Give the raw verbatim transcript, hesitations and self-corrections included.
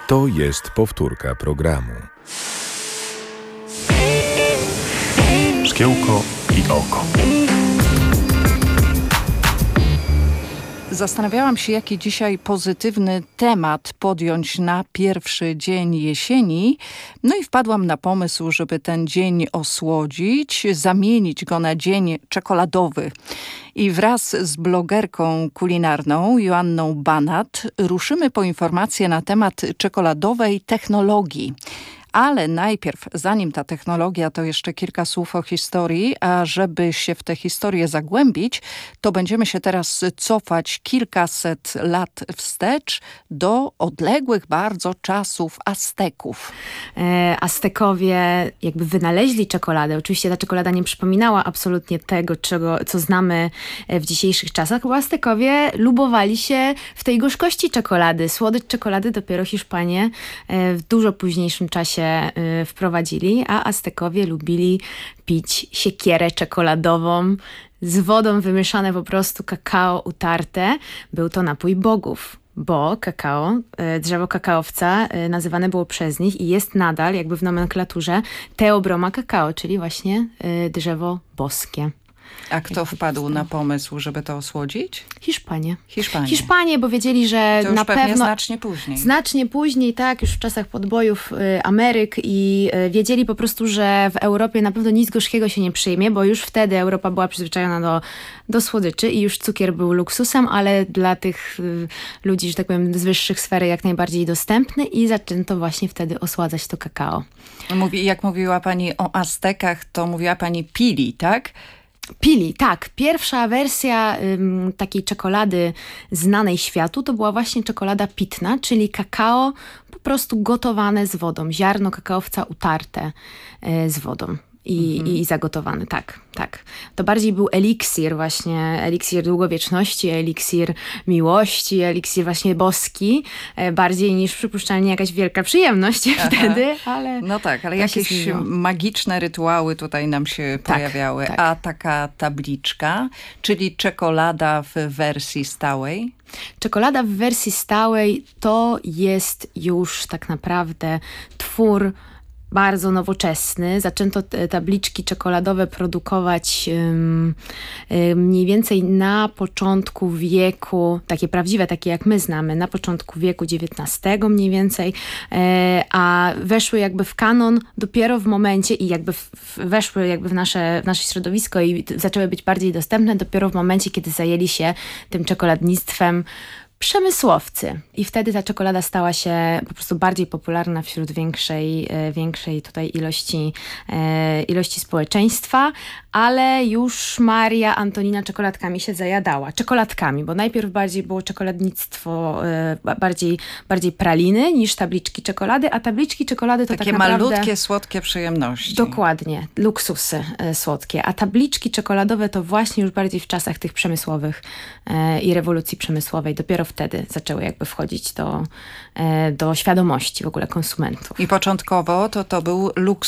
To jest powtórka programu. Szkiełko i oko. Zastanawiałam się, jaki dzisiaj pozytywny temat podjąć na pierwszy dzień jesieni. No i wpadłam na pomysł, żeby ten dzień osłodzić, zamienić go na dzień czekoladowy. I wraz z blogerką kulinarną Joanną Banat ruszymy po informacje na temat czekoladowej technologii. Ale najpierw, zanim ta technologia, to jeszcze kilka słów o historii, a żeby się w tę historię zagłębić, to będziemy się teraz cofać kilkaset lat wstecz do odległych bardzo czasów Azteków. E, Aztekowie jakby wynaleźli czekoladę. Oczywiście ta czekolada nie przypominała absolutnie tego, czego, co znamy w dzisiejszych czasach, bo Aztekowie lubowali się w tej gorzkości czekolady. Słodycz czekolady dopiero Hiszpanie w dużo późniejszym czasie wprowadzili, a Aztekowie lubili pić siekierę czekoladową z wodą, wymieszane po prostu kakao utarte. Był to napój bogów, bo kakao, drzewo kakaowca nazywane było przez nich i jest nadal jakby w nomenklaturze Theobroma cacao, czyli właśnie drzewo boskie. A kto wpadł na pomysł, żeby to osłodzić? Hiszpanie. Hiszpanie. Hiszpanie, bo wiedzieli, że to już na pewnie pewno... znacznie później. Znacznie później, tak, już w czasach podbojów y, Ameryk i y, wiedzieli po prostu, że w Europie na pewno nic gorzkiego się nie przyjmie, bo już wtedy Europa była przyzwyczajona do, do słodyczy i już cukier był luksusem, ale dla tych y, ludzi, że tak powiem, z wyższych sfer jak najbardziej dostępny i zaczęto właśnie wtedy osładzać to kakao. Mówi, jak mówiła pani o Aztekach, to mówiła pani pili, tak? Pili, tak. Pierwsza wersja ym, takiej czekolady znanej światu to była właśnie czekolada pitna, czyli kakao po prostu gotowane z wodą. Ziarno kakaowca utarte y, z wodą. I, mhm. i zagotowany, tak, tak. To bardziej był eliksir właśnie, eliksir długowieczności, eliksir miłości, eliksir właśnie boski, bardziej niż przypuszczalnie jakaś wielka przyjemność Aha. wtedy, ale... No tak, ale jakieś magiczne rytuały tutaj nam się tak, pojawiały. Tak. A taka tabliczka, czyli czekolada w wersji stałej? Czekolada w wersji stałej to jest już tak naprawdę twór bardzo nowoczesny. Zaczęto te tabliczki czekoladowe produkować um, um, mniej więcej na początku wieku, takie prawdziwe, takie jak my znamy, na początku wieku dziewiętnastego mniej więcej, e, a weszły jakby w kanon dopiero w momencie i jakby w, w, weszły jakby w nasze, w nasze środowisko i zaczęły być bardziej dostępne dopiero w momencie, kiedy zajęli się tym czekoladnictwem przemysłowcy. I wtedy ta czekolada stała się po prostu bardziej popularna wśród większej, większej tutaj ilości, ilości społeczeństwa, ale już Maria Antonina czekoladkami się zajadała. Czekoladkami, bo najpierw bardziej było czekoladnictwo, bardziej, bardziej praliny niż tabliczki czekolady, a tabliczki czekolady to takie tak naprawdę... malutkie, słodkie przyjemności. Dokładnie, luksusy słodkie. A tabliczki czekoladowe to właśnie już bardziej w czasach tych przemysłowych i rewolucji przemysłowej. Dopiero wtedy zaczęły jakby wchodzić do, do świadomości w ogóle konsumentów. I początkowo to to był luksus.